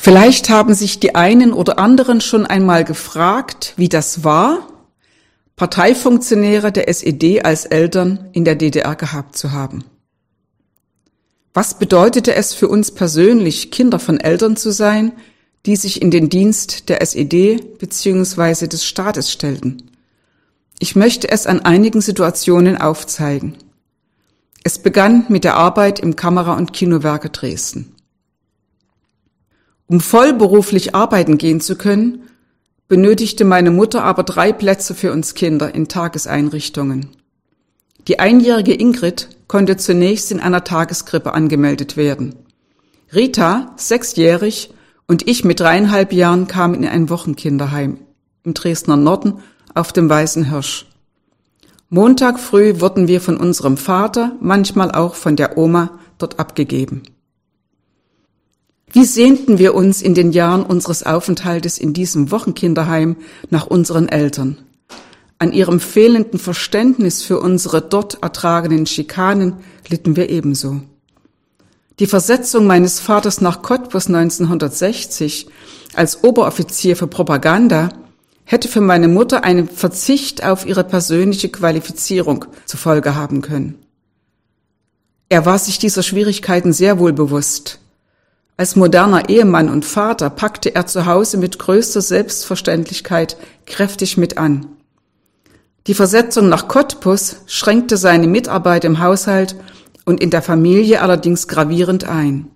Vielleicht haben sich die einen oder anderen schon einmal gefragt, wie das war, Parteifunktionäre der SED als Eltern in der DDR gehabt zu haben. Was bedeutete es für uns persönlich, Kinder von Eltern zu sein, die sich in den Dienst der SED bzw. des Staates stellten? Ich möchte es an einigen Situationen aufzeigen. Es begann mit der Arbeit im Kamera- und Kinowerke Dresden. Um vollberuflich arbeiten gehen zu können, benötigte meine Mutter aber 3 Plätze für uns Kinder in Tageseinrichtungen. Die einjährige Ingrid konnte zunächst in einer Tageskrippe angemeldet werden. Rita, 6-jährig, und ich mit 3,5 Jahren kamen in ein Wochenkinderheim im Dresdner Norden auf dem Weißen Hirsch. Montag früh wurden wir von unserem Vater, manchmal auch von der Oma, dort abgegeben. Wie sehnten wir uns in den Jahren unseres Aufenthaltes in diesem Wochenkinderheim nach unseren Eltern. An ihrem fehlenden Verständnis für unsere dort ertragenen Schikanen litten wir ebenso. Die Versetzung meines Vaters nach Cottbus 1960 als Oberoffizier für Propaganda hätte für meine Mutter einen Verzicht auf ihre persönliche Qualifizierung zur Folge haben können. Er war sich dieser Schwierigkeiten sehr wohl bewusst. Als moderner Ehemann und Vater packte er zu Hause mit größter Selbstverständlichkeit kräftig mit an. Die Versetzung nach Cottbus schränkte seine Mitarbeit im Haushalt und in der Familie allerdings gravierend ein.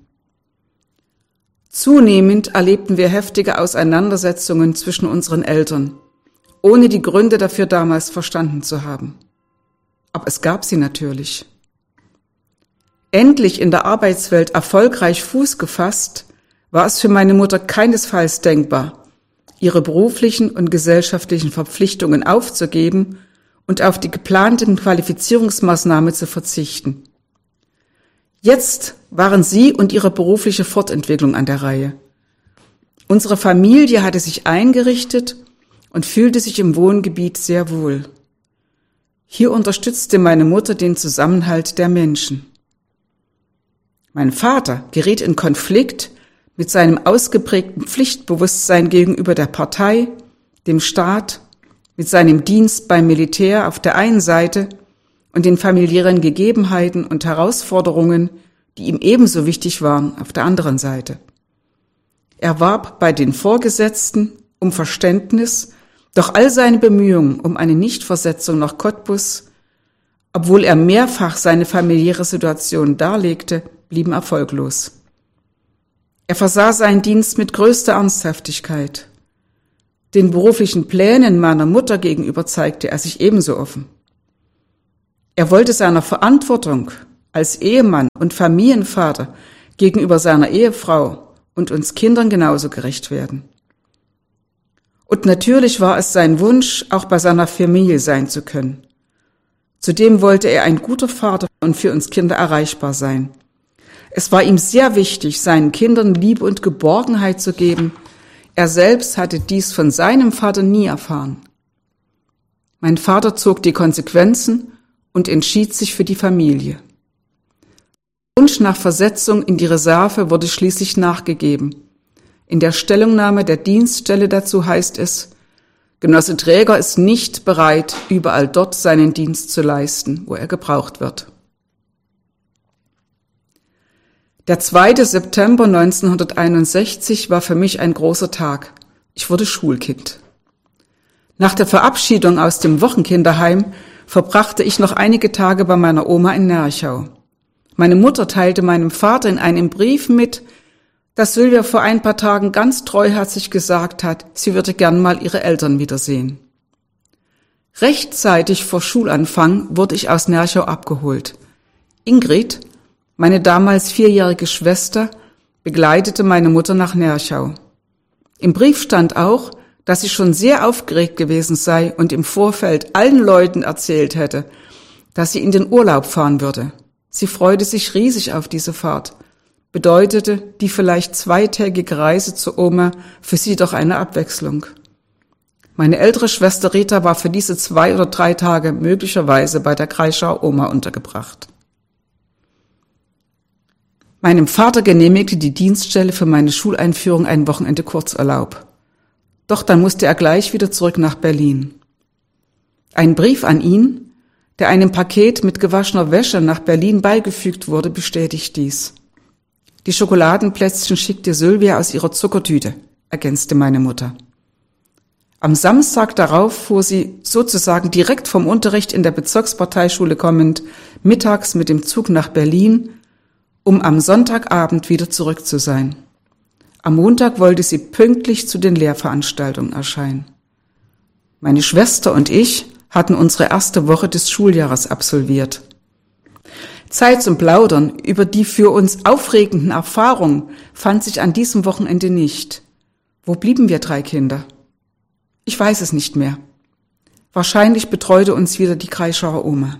Zunehmend erlebten wir heftige Auseinandersetzungen zwischen unseren Eltern, ohne die Gründe dafür damals verstanden zu haben. Aber es gab sie natürlich. Endlich in der Arbeitswelt erfolgreich Fuß gefasst, war es für meine Mutter keinesfalls denkbar, ihre beruflichen und gesellschaftlichen Verpflichtungen aufzugeben und auf die geplanten Qualifizierungsmaßnahmen zu verzichten. Jetzt waren sie und ihre berufliche Fortentwicklung an der Reihe. Unsere Familie hatte sich eingerichtet und fühlte sich im Wohngebiet sehr wohl. Hier unterstützte meine Mutter den Zusammenhalt der Menschen. Mein Vater geriet in Konflikt mit seinem ausgeprägten Pflichtbewusstsein gegenüber der Partei, dem Staat, mit seinem Dienst beim Militär auf der einen Seite und den familiären Gegebenheiten und Herausforderungen, die ihm ebenso wichtig waren, auf der anderen Seite. Er warb bei den Vorgesetzten um Verständnis, doch all seine Bemühungen um eine Nichtversetzung nach Cottbus, obwohl er mehrfach seine familiäre Situation darlegte, blieben erfolglos. Er versah seinen Dienst mit größter Ernsthaftigkeit. Den beruflichen Plänen meiner Mutter gegenüber zeigte er sich ebenso offen. Er wollte seiner Verantwortung als Ehemann und Familienvater gegenüber seiner Ehefrau und uns Kindern genauso gerecht werden. Und natürlich war es sein Wunsch, auch bei seiner Familie sein zu können. Zudem wollte er ein guter Vater und für uns Kinder erreichbar sein. Es war ihm sehr wichtig, seinen Kindern Liebe und Geborgenheit zu geben. Er selbst hatte dies von seinem Vater nie erfahren. Mein Vater zog die Konsequenzen und entschied sich für die Familie. Der Wunsch nach Versetzung in die Reserve wurde schließlich nachgegeben. In der Stellungnahme der Dienststelle dazu heißt es: Genosse Träger ist nicht bereit, überall dort seinen Dienst zu leisten, wo er gebraucht wird. Der 2. September 1961 war für mich ein großer Tag. Ich wurde Schulkind. Nach der Verabschiedung aus dem Wochenkinderheim verbrachte ich noch einige Tage bei meiner Oma in Nerchau. Meine Mutter teilte meinem Vater in einem Brief mit, dass Sylvia vor ein paar Tagen ganz treuherzig gesagt hat, sie würde gern mal ihre Eltern wiedersehen. Rechtzeitig vor Schulanfang wurde ich aus Nerchau abgeholt. Ingrid, meine damals 4-jährige Schwester, begleitete meine Mutter nach Nerchau. Im Brief stand auch, dass sie schon sehr aufgeregt gewesen sei und im Vorfeld allen Leuten erzählt hätte, dass sie in den Urlaub fahren würde. Sie freute sich riesig auf diese Fahrt. Bedeutete die vielleicht 2-tägige Reise zur Oma für sie doch eine Abwechslung. Meine ältere Schwester Rita war für diese 2 oder 3 Tage möglicherweise bei der Kreischauer Oma untergebracht. Meinem Vater genehmigte die Dienststelle für meine Schuleinführung ein Wochenende Kurzurlaub. Doch dann musste er gleich wieder zurück nach Berlin. Ein Brief an ihn, der einem Paket mit gewaschener Wäsche nach Berlin beigefügt wurde, bestätigt dies. Die Schokoladenplätzchen schickte Sylvia aus ihrer Zuckertüte, ergänzte meine Mutter. Am Samstag darauf fuhr sie, sozusagen direkt vom Unterricht in der Bezirksparteischule kommend, mittags mit dem Zug nach Berlin, um am Sonntagabend wieder zurück zu sein. Am Montag wollte sie pünktlich zu den Lehrveranstaltungen erscheinen. Meine Schwester und ich hatten unsere erste Woche des Schuljahres absolviert. Zeit zum Plaudern über die für uns aufregenden Erfahrungen fand sich an diesem Wochenende nicht. Wo blieben wir 3 Kinder? Ich weiß es nicht mehr. Wahrscheinlich betreute uns wieder die Kreischauer Oma.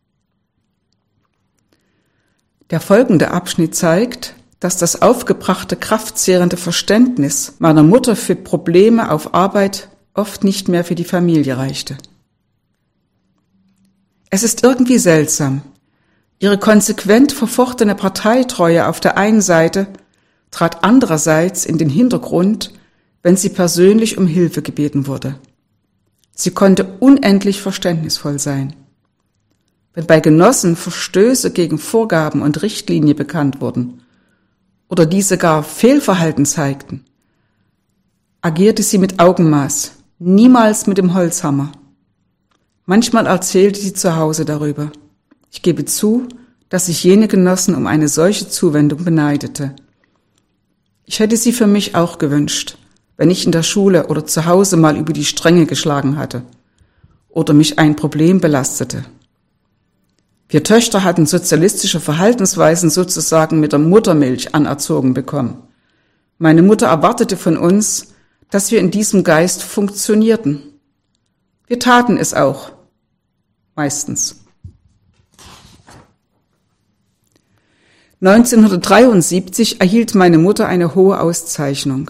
Der folgende Abschnitt zeigt, dass das aufgebrachte, kraftzehrende Verständnis meiner Mutter für Probleme auf Arbeit oft nicht mehr für die Familie reichte. Es ist irgendwie seltsam. Ihre konsequent verfochtene Parteitreue auf der einen Seite trat andererseits in den Hintergrund, wenn sie persönlich um Hilfe gebeten wurde. Sie konnte unendlich verständnisvoll sein. Wenn bei Genossen Verstöße gegen Vorgaben und Richtlinien bekannt wurden oder diese gar Fehlverhalten zeigten, agierte sie mit Augenmaß, niemals mit dem Holzhammer. Manchmal erzählte sie zu Hause darüber. Ich gebe zu, dass ich jene Genossen um eine solche Zuwendung beneidete. Ich hätte sie für mich auch gewünscht, wenn ich in der Schule oder zu Hause mal über die Stränge geschlagen hatte oder mich ein Problem belastete. Wir Töchter hatten sozialistische Verhaltensweisen sozusagen mit der Muttermilch anerzogen bekommen. Meine Mutter erwartete von uns, dass wir in diesem Geist funktionierten. Wir taten es auch. Meistens. 1973 erhielt meine Mutter eine hohe Auszeichnung.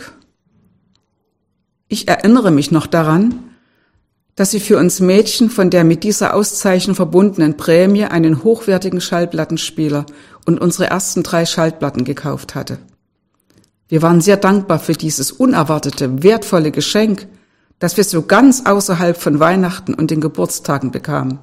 Ich erinnere mich noch daran, dass sie für uns Mädchen von der mit dieser Auszeichnung verbundenen Prämie einen hochwertigen Schallplattenspieler und unsere ersten 3 Schallplatten gekauft hatte. Wir waren sehr dankbar für dieses unerwartete, wertvolle Geschenk, das wir so ganz außerhalb von Weihnachten und den Geburtstagen bekamen.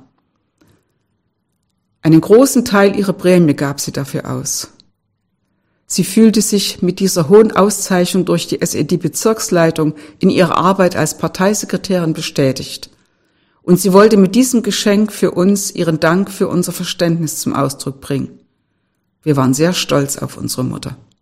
Einen großen Teil ihrer Prämie gab sie dafür aus. Sie fühlte sich mit dieser hohen Auszeichnung durch die SED-Bezirksleitung in ihrer Arbeit als Parteisekretärin bestätigt. Und sie wollte mit diesem Geschenk für uns ihren Dank für unser Verständnis zum Ausdruck bringen. Wir waren sehr stolz auf unsere Mutter.